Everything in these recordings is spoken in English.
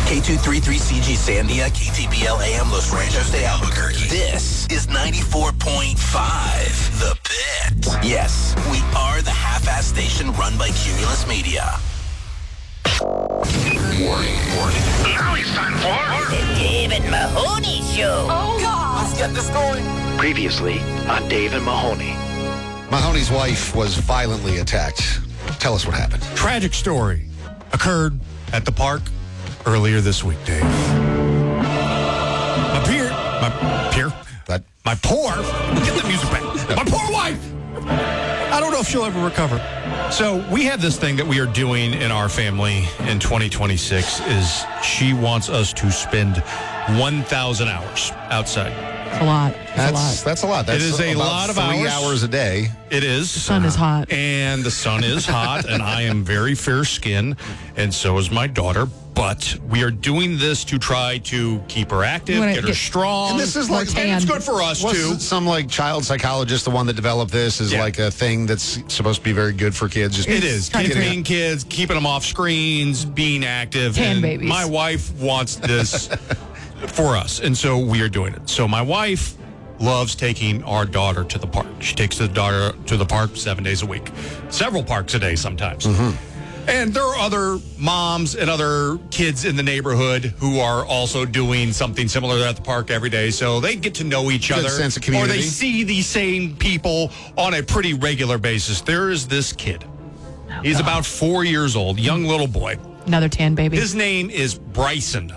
K233CG Sandia, KTBL AM Los Ranchos de Albuquerque. This is 94.5 The Pit. Yes, we are the half-ass station run by Cumulus Media. Warning. Now it's time for The Dave and Mahoney Show. Oh, God. Let's get this going. Previously on Dave and Mahoney. Mahoney's wife was violently attacked. Tell us what happened. Tragic story occurred at the park earlier this week, Dave. My poor, get the music back. My poor wife. I don't know if she'll ever recover. So we have this thing that we are doing in our family in 2026 is she wants us to spend 1,000 hours outside. A lot. That's a lot. That's it is a about lot of 3 hours. hours a day. It is. The sun is hot. And the sun is hot, and I am very fair-skinned, and so is my daughter. But we are doing this to try to keep her active, get her strong. And this is like, and it's good for us, too. Wasn't some like child psychologist, the one that developed this, is like a thing that's supposed to be very good for kids? It is. Keeping kids, keeping them off screens, being active. Tan babies. My wife wants this for us, and so we are doing it. So my wife loves taking our daughter to the park. She takes the daughter to the park 7 days a week. Several parks a day sometimes. Mm-hmm. And there are other moms and other kids in the neighborhood who are also doing something similar at the park every day. So they get to know each other. Sense of community. Or they see the same people on a pretty regular basis. There is this kid. He's about 4 years old, young little boy. Another tan baby. His name is Bryson.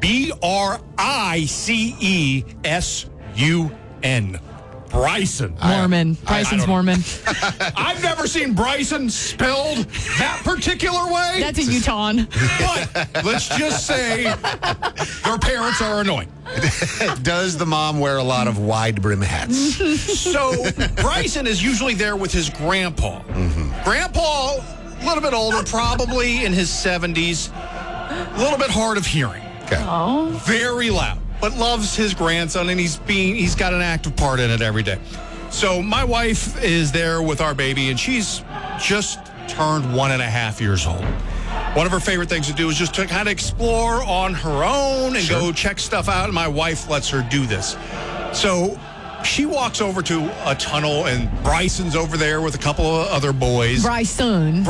Bricesun. Bryson. Mormon. Bryson's Mormon. I've never seen Bryson spelled that particular way. That's a Utah. But let's just say their parents are annoying. Does the mom wear a lot of wide brim hats? So Bryson is usually there with his grandpa. Mm-hmm. Grandpa, a little bit older, probably in his 70s, a little bit hard of hearing. Okay. Oh. Very loud, but loves his grandson, and he's got an active part in it every day. So my wife is there with our baby, and she's just turned 1.5 years old. One of her favorite things to do is just to kind of explore on her own and go check stuff out, and my wife lets her do this. So she walks over to a tunnel, and Bryson's over there with a couple of other boys. Bryson.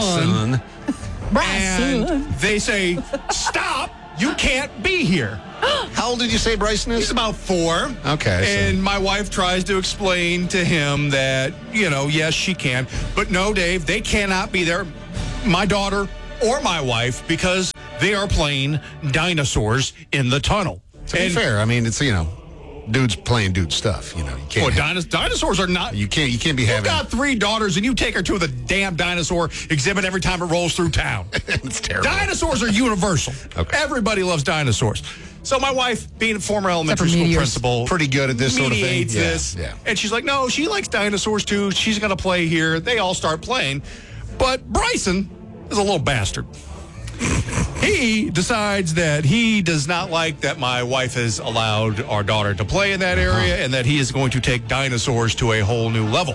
And they say, "Stop! You can't be here." How old did you say Bryson is? He's about 4. Okay. And my wife tries to explain to him that, yes, she can. But no, Dave, they cannot be there, my daughter or my wife, because they are playing dinosaurs in the tunnel. To be fair, I mean, it's, dudes playing dude stuff. You can't. Dinosaurs are not. You can't be having. You've got 3 daughters, and you take her to the damn dinosaur exhibit every time it rolls through town. It's terrible. Dinosaurs are universal. Okay. Everybody loves dinosaurs. So my wife, being a former elementary school principal, pretty good at this sort of thing. Mediates this. Yeah. And she's like, no, she likes dinosaurs too. She's going to play here. They all start playing. But Bryson is a little bastard. He decides that he does not like that my wife has allowed our daughter to play in that area, and that he is going to take dinosaurs to a whole new level.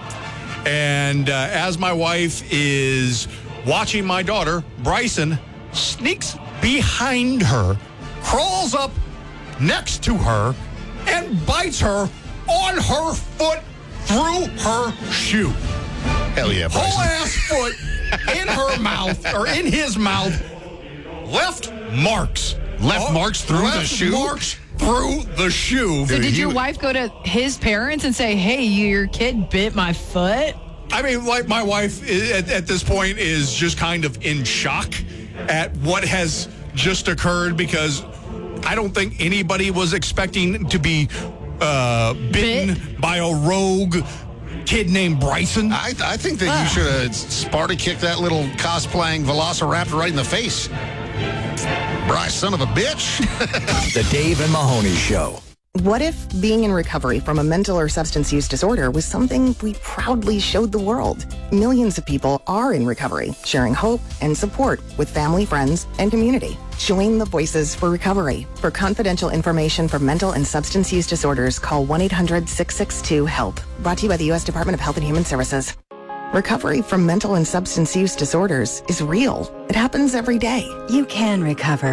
And as my wife is watching my daughter, Bryson sneaks behind her, crawls up next to her, and bites her on her foot through her shoe. Hell yeah, Bryson. Whole ass foot in her mouth, or in his mouth, left marks. Left marks through the shoe? Marks through the shoe. So did your wife go to his parents and say, hey, your kid bit my foot? I mean, like, my wife at this point is just kind of in shock at what has just occurred, because I don't think anybody was expecting to be bitten by a rogue kid named Bryson. I think that you should have Sparta kicked that little cosplaying Velociraptor right in the face. Bryce, son of a bitch. The Dave and Mahoney Show. What if being in recovery from a mental or substance use disorder was something we proudly showed the world? Millions of people are in recovery, sharing hope and support with family, friends, and community. Join the Voices for Recovery. For confidential information for mental and substance use disorders, call 1-800-662-HELP. Brought to you by the U.S. Department of Health and Human Services. Recovery from mental and substance use disorders is real. It happens every day. You can recover.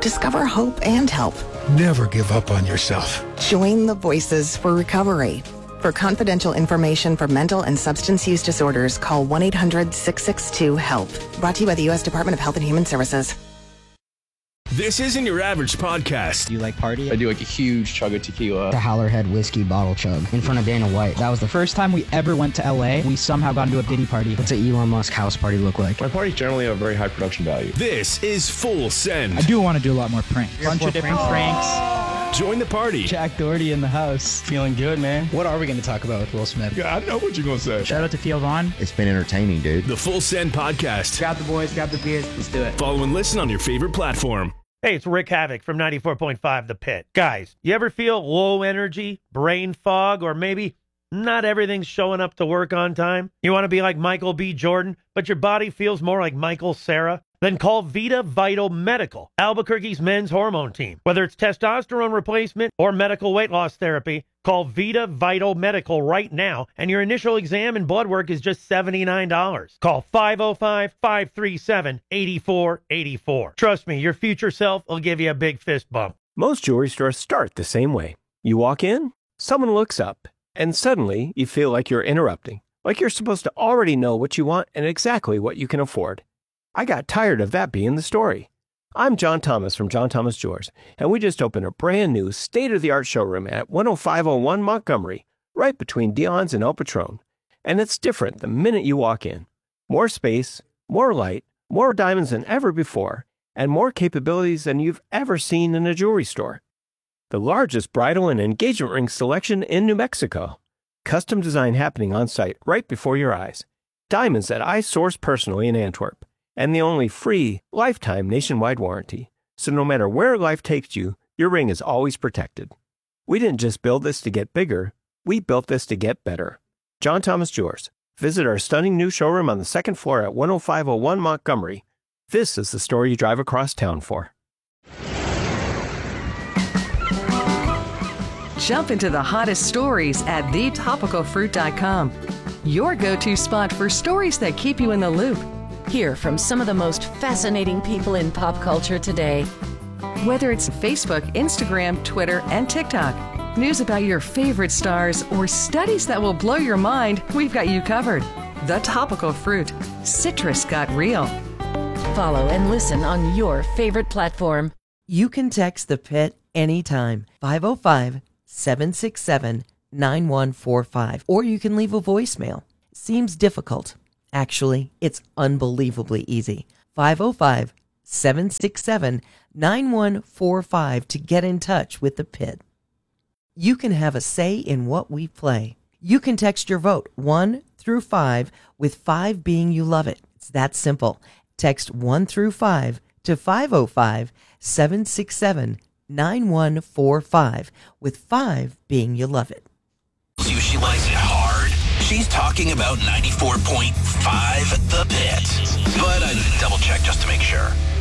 Discover hope and help. Never give up on yourself. Join the Voices for Recovery. For confidential information for mental and substance use disorders, call 1-800-662-HELP. Brought to you by the U.S. Department of Health and Human Services. This isn't your average podcast. Do you like party? I do like a huge chug of tequila. The Howlerhead whiskey bottle chug in front of Dana White. That was the first time we ever went to LA. We somehow got into a Diddy party. What's an Elon Musk house party look like? My parties generally have very high production value. This is Full Send. I do want to do a lot more pranks. Bunch of different pranks. Join the party. Jack Doherty in the house. Feeling good, man. What are we going to talk about with Will Smith? Yeah, I know what you're going to say. Shout out to Theo Vaughn. It's been entertaining, dude. The Full Send podcast. Grab the boys, grab the beers. Let's do it. Follow and listen on your favorite platform. Hey, it's Rick Havoc from 94.5 The Pit. Guys, you ever feel low energy, brain fog, or maybe not everything's showing up to work on time? You want to be like Michael B. Jordan, but your body feels more like Michael Cera? Then call Vita Vital Medical, Albuquerque's men's hormone team. Whether it's testosterone replacement or medical weight loss therapy, call Vita Vital Medical right now, and your initial exam and blood work is just $79. Call 505-537-8484. Trust me, your future self will give you a big fist bump. Most jewelry stores start the same way. You walk in, someone looks up, and suddenly you feel like you're interrupting, like you're supposed to already know what you want and exactly what you can afford. I got tired of that being the story. I'm John Thomas from John Thomas Jewelers, and we just opened a brand new state-of-the-art showroom at 10501 Montgomery, right between Dion's and El Patron. And it's different the minute you walk in. More space, more light, more diamonds than ever before, and more capabilities than you've ever seen in a jewelry store. The largest bridal and engagement ring selection in New Mexico. Custom design happening on site right before your eyes. Diamonds that I source personally in Antwerp. And the only free, lifetime nationwide warranty. So no matter where life takes you, your ring is always protected. We didn't just build this to get bigger, we built this to get better. John Thomas Jewelers. Visit our stunning new showroom on the second floor at 10501 Montgomery. This is the store you drive across town for. Jump into the hottest stories at thetopicalfruit.com. Your go-to spot for stories that keep you in the loop. Hear from some of the most fascinating people in pop culture today. Whether it's Facebook, Instagram, Twitter, and TikTok, news about your favorite stars, or studies that will blow your mind, we've got you covered. The Topical Fruit. Citrus got real. Follow and listen on your favorite platform. You can text The Pit anytime. 505-767-9145. Or you can leave a voicemail. Seems difficult. Actually, it's unbelievably easy. 505-767-9145 to get in touch with The Pit. You can have a say in what we play. You can text your vote 1 through 5, with 5 being you love it. It's that simple. Text 1 through 5 to 505-767-9145, with 5 being you love it. She likes it hard. She's talking about 94.5 The Pit. But I double check just to make sure.